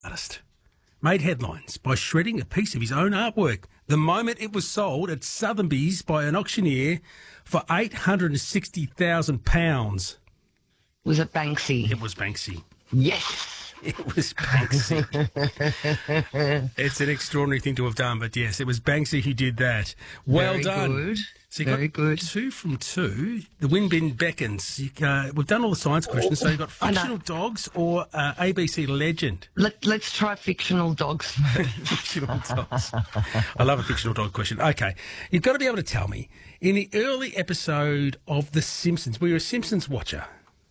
artist made headlines by shredding a piece of his own artwork the moment it was sold at Sotheby's by an auctioneer for £860,000. Was it Banksy? It was Banksy. Yes. It was Banksy. It's an extraordinary thing to have done, but yes, it was Banksy who did that. Well Very done. Good. So you Very got good. 2 from 2. The win bin beckons. We've done all the science questions, so you've got fictional dogs or ABC legend. Let's try fictional dogs. Fictional dogs. I love a fictional dog question. Okay, you've got to be able to tell me, in the early episode of The Simpsons, were you a Simpsons watcher?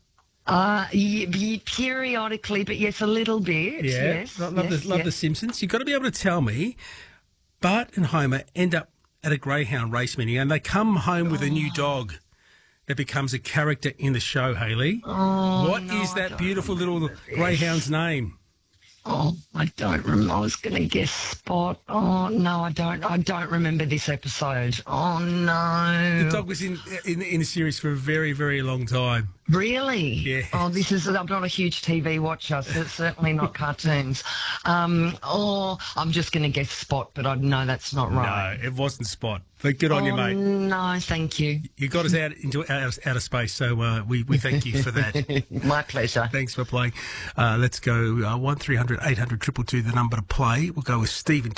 Periodically, but yes, a little bit. Yeah, Yes. love yes, The yes. Simpsons. You've got to be able to tell me, Bart and Homer end up at a greyhound race meeting and they come home with a new dog that becomes a character in the show, Hayley. What is that beautiful little greyhound's name? Oh, I don't remember. I was going to guess Spot. Oh, no, I don't. I don't remember this episode. Oh, no. The dog was in the series for a very, very long time. Really? Yeah. Oh, I'm not a huge TV watcher, so it's certainly not cartoons. I'm just going to guess Spot, but I know that's not right. No, it wasn't Spot. But good on you, mate. No, thank you. You got us out into outer space, so we thank you for that. My pleasure. Thanks for playing. Let's go 1300 800 222, the number to play. We'll go with Stephen.